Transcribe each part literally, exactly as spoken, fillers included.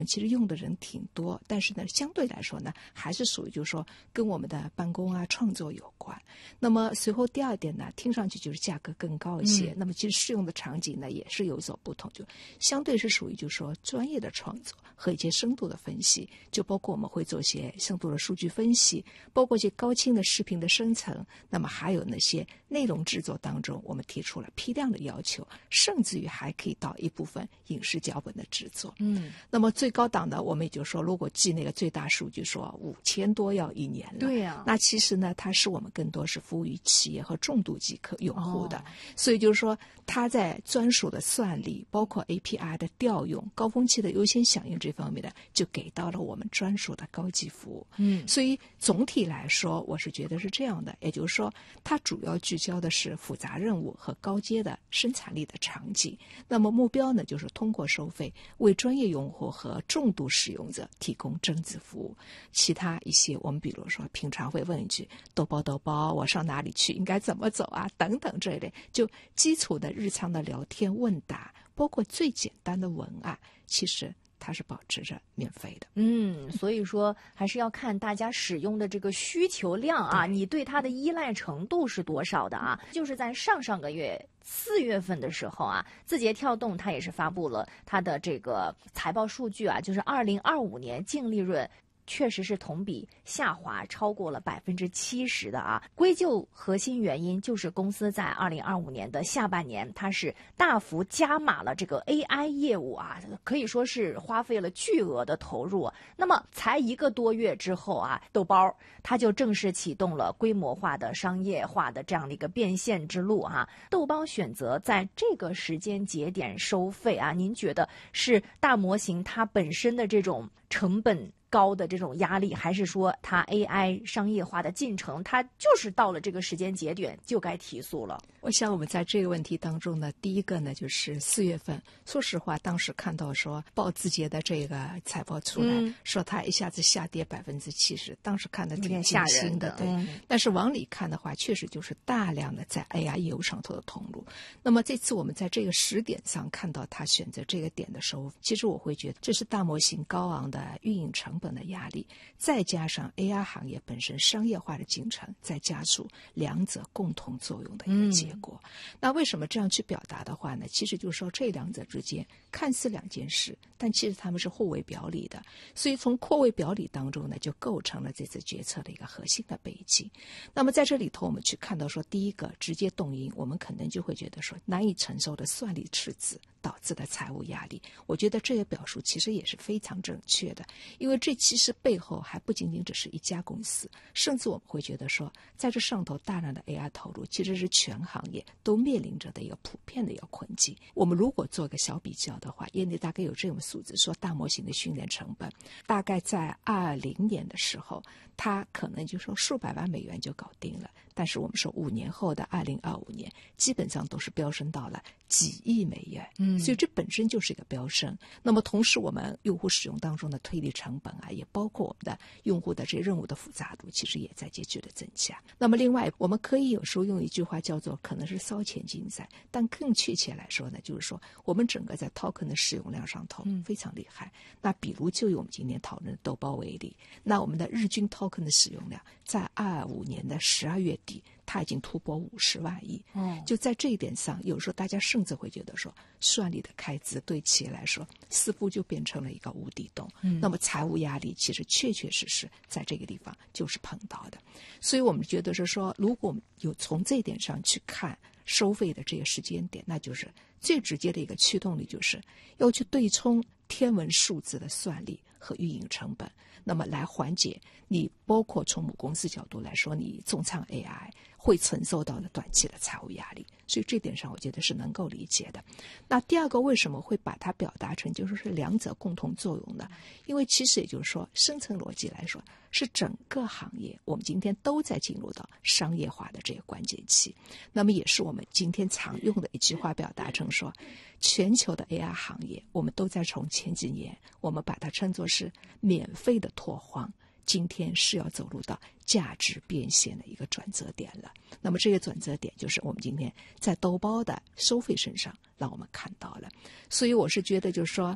其实用的人挺多，但是呢，相对来说呢，还是属于就是说跟我们的办公啊、创作有关。那么随后第二点呢，听上去就是价格更高一些，嗯、那么其实适用的场景呢也是有所不同，就相对是属于就是说专业的创作和一些深度的分析，就包括我们会做一些深度的数据分析，包括一些高清的视频的生成，那么还有那些内容制作当中，我们提出了批量的要求，甚至于还可以到一部分影视脚本的制作。 嗯， 那么最高档的，我们也就说，如果记那个最大数据说五千多要一年了， 对呀、啊， 那其实呢，它是我们更多是服务于企业和重度级客用户的， 哦、 所以就是说，它在专属的算力，包括 A P I 的调用、高峰期的优先响应这方面的，就给到了我们专属的高级服务。 嗯， 所以总体来说，我是觉得是这样的，也就是说，它主要聚焦的是复杂任务和高阶的生产力的场景。那么目标呢，就是通过收费为专业用户和重度使用者提供增值服务。其他一些我们比如说平常会问一句豆包豆包我上哪里去，应该怎么走啊等等这一类，就基础的日常的聊天问答，包括最简单的文案，其实它是保持着免费的。 嗯，所以说还是要看大家使用的这个需求量啊，你对它的依赖程度是多少的啊。就是在上上个月四月份的时候啊，字节跳动它也是发布了它的这个财报数据啊，就是二零二五年净利润确实是同比下滑超过了百分之七十的啊。归咎核心原因就是公司在二零二五年的下半年，它是大幅加码了这个 A I 业务啊，可以说是花费了巨额的投入。那么才一个多月之后啊，豆包它就正式启动了规模化的商业化的这样的一个变现之路啊。豆包选择在这个时间节点收费啊，您觉得是大模型它本身的这种成本高的这种压力，还是说它 A I 商业化的进程，它就是到了这个时间节点就该提速了？ 我想我们在这个问题当中呢，第一个呢就是四月份，说实话，当时看到说报字节的这个财报出来，嗯、说它一下子下跌百分之七十，当时看的挺吓人的，对。 嗯、 但是往里看的话，确实就是大量的在 A I 业务上头的投入。那么这次我们在这个时点上看到它选择这个点的时候，其实我会觉得这是大模型高昂的运营成本的压力，再加上 A I 行业本身商业化的进程，再加速两者共同作用的一个结果。嗯、那为什么这样去表达的话呢？其实就是说这两者之间看似两件事，但其实他们是互为表里的。所以从扩位表里当中呢，就构成了这次决策的一个核心的背景。那么在这里头，我们去看到说，第一个直接动因，我们可能就会觉得说难以承受的算力赤字导致的财务压力。我觉得这个表述其实也是非常正确的，因为这其实背后还不仅仅只是一家公司，甚至我们会觉得说，在这上头大量的 A I 投入，其实是全行业都面临着的一个普遍的一个困境。我们如果做个小比较的话，业内大概有这种数字，说大模型的训练成本，大概在二零年的时候，它可能就说数百万美元就搞定了。但是我们说五年后的二零二五年，基本上都是飙升到了几亿美元，嗯，所以这本身就是一个飙升。那么同时，我们用户使用当中的推理成本啊，也包括我们的用户的这任务的复杂度，其实也在急剧的增加。那么另外，我们可以有时候用一句话叫做可能是烧钱竞赛，但更确切来说呢，就是说我们整个在 token 的使用量上头非常厉害。嗯、那比如就以我们今天讨论的豆包为例，那我们的日均 token 的使用量在二五年的十二月底，它已经突破五十万亿。哦，就在这一点上，有时候大家甚至会觉得说，算力的开支对企业来说，似乎就变成了一个无底洞。嗯，那么财务压力其实确确实实在这个地方就是碰到的。所以我们觉得是说，如果我们有从这一点上去看收费的这个时间点，那就是最直接的一个驱动力，就是要去对冲天文数字的算力和运营成本，那么来缓解你包括从母公司角度来说，你重仓 A I 会承受到的短期的财务压力。所以这点上我觉得是能够理解的。那第二个为什么会把它表达成就是是两者共同作用呢？因为其实也就是说深层逻辑来说，是整个行业我们今天都在进入到商业化的这个关键期。那么也是我们今天常用的一句话表达成说，全球的 A I 行业我们都在从前几年我们把它称作是免费的拓荒，今天是要走入到价值变现的一个转折点了。那么这个转折点就是我们今天在豆包的收费身上让我们看到了。所以我是觉得就是说，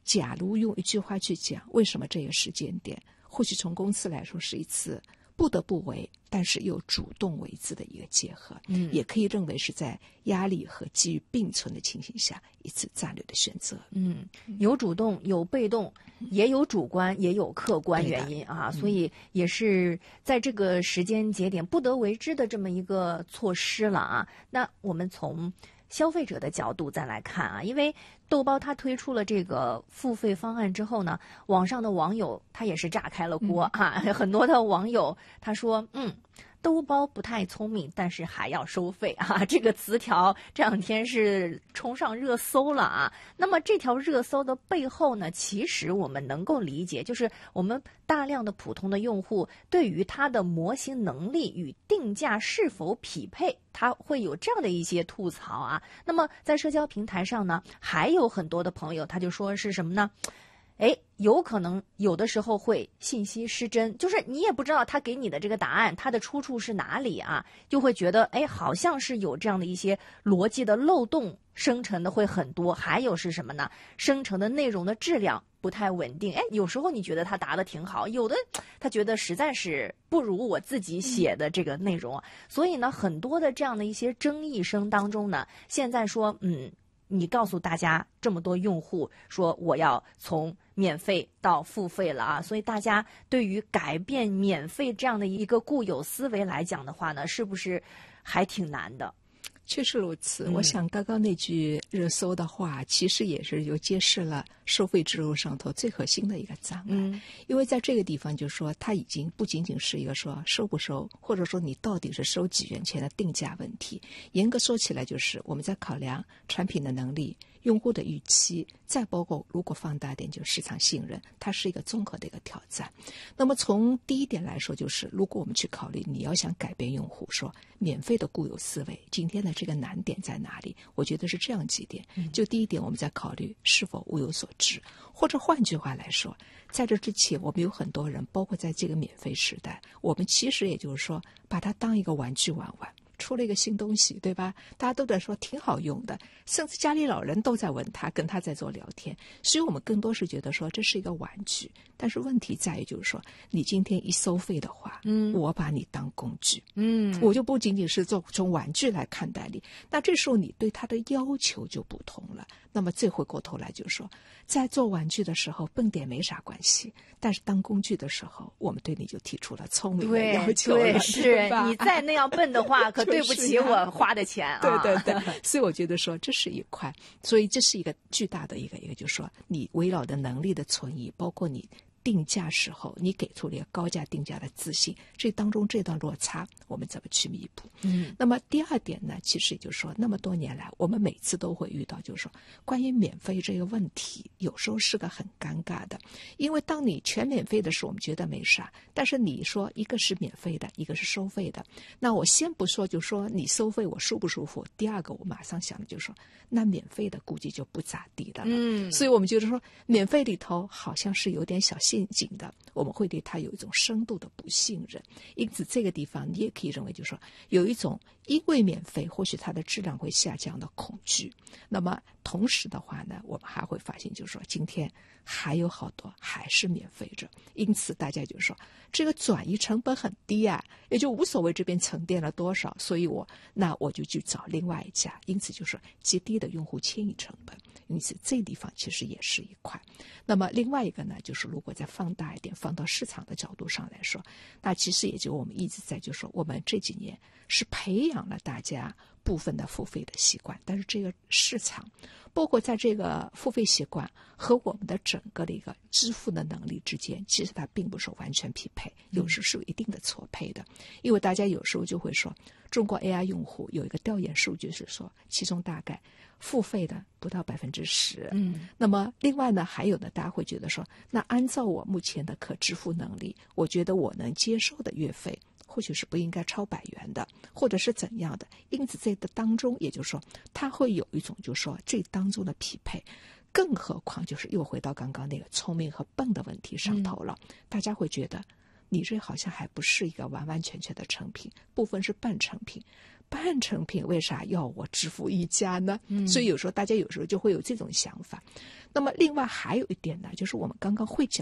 假如用一句话去讲，为什么这个时间点，或许从公司来说是一次不得不为，但是又主动为之的一个结合， 嗯， 也可以认为是在压力和机遇并存的情形下一次战略的选择。 嗯，有主动，有被动，也有主观，也有客观原因啊，所以也是在这个时间节点不得为之的这么一个措施了啊。那我们从消费者的角度再来看啊，因为豆包它推出了这个付费方案之后呢，网上的网友他也是炸开了锅啊，嗯、很多的网友他说，嗯，豆包不太聪明，但是还要收费啊！这个词条这两天是冲上热搜了啊。那么这条热搜的背后呢，其实我们能够理解，就是我们大量的普通的用户对于它的模型能力与定价是否匹配，它会有这样的一些吐槽啊。那么在社交平台上呢，还有很多的朋友他就说是什么呢？哎，有可能有的时候会信息失真，就是你也不知道他给你的这个答案，它的出处是哪里啊，就会觉得哎，好像是有这样的一些逻辑的漏洞，生成的会很多。还有是什么呢？生成的内容的质量不太稳定。哎，有时候你觉得他答的挺好，有的他觉得实在是不如我自己写的这个内容。嗯、所以呢，很多的这样的一些争议声当中呢，现在说嗯。你告诉大家这么多用户说我要从免费到付费了啊，所以大家对于改变免费这样的一个固有思维来讲的话呢，是不是还挺难的？ 确实如此、 嗯、 我想刚刚那句热搜的话其实也是又揭示了收费制度上头最核心的一个障碍、嗯、因为在这个地方就是说它已经不仅仅是一个说收不收，或者说你到底是收几元钱的定价问题，严格说起来就是我们在考量产品的能力，用户的预期，再包括如果放大点就是市场信任，它是一个综合的一个挑战。那么从第一点来说，就是如果我们去考虑你要想改变用户说免费的固有思维，今天的这个难点在哪里，我觉得是这样几点。就第一点，我们在考虑是否物有所值，或者换句话来说，在这之前我们有很多人包括在这个免费时代，我们其实也就是说把它当一个玩具玩玩，出了一个新东西，对吧？大家都在说挺好用的，甚至家里老人都在问他，跟他在做聊天。所以我们更多是觉得说这是一个玩具，但是问题在于就是说，你今天一收费的话，嗯，我把你当工具，嗯，我就不仅仅是做从玩具来看待你，那这时候你对他的要求就不同了。那么这回过头来就是说，在做玩具的时候笨点没啥关系，但是当工具的时候，我们对你就提出了聪明的要求了， 对，对是你再那样笨的话，可对不起我花的钱啊。 对对对，所以我觉得说这是一块，所以这是一个巨大的一个一个，就是说你围绕的能力的存疑，包括你定价时候你给出了一个高价定价的自信，这当中这段落差我们怎么去弥补？嗯，那么第二点呢，其实也就是说那么多年来我们每次都会遇到就是说关于免费这个问题，有时候是个很尴尬的，因为当你全免费的时候我们觉得没啥，但是你说一个是免费的，一个是收费的，那我先不说就说你收费我舒不舒服，第二个我马上想的就是说那免费的估计就不咋地的了。嗯，所以我们觉得说免费里头好像是有点小陷阱的，我们会对它有一种深度的不信任。因此这个地方你也可以认为就是说有一种因为免费或许它的质量会下降的恐惧。那么同时的话呢，我们还会发现就是说今天还有好多还是免费着，因此大家就说这个转移成本很低啊，也就无所谓这边沉淀了多少，所以我那我就去找另外一家，因此就是极低的用户迁移成本。因此这地方其实也是一块。那么另外一个呢，就是如果再放大一点，放到市场的角度上来说，那其实也就我们一直在就说我们这几年是培养了大家部分的付费的习惯，但是这个市场包括在这个付费习惯和我们的整个的一个支付的能力之间，其实它并不是完全匹配，有时是有一定的错配的。因为大家有时候就会说中国 A I 用户有一个调研数据是说其中大概付费的不到百分之十，嗯，那么另外呢，还有呢，大家会觉得说，那按照我目前的可支付能力，我觉得我能接受的月费，或许是不应该超百元的，或者是怎样的。因此，这个当中，也就是说，它会有一种，就是说这当中的匹配。更何况，就是又回到刚刚那个聪明和笨的问题上头了，嗯、大家会觉得。你这好像还不是一个完完全全的成品，部分是半成品。 半成品为啥要我支付溢价呢？ 嗯， 所以有时候大家有时候就会有这种想法。那么另外还有一点呢，就是我们刚刚会讲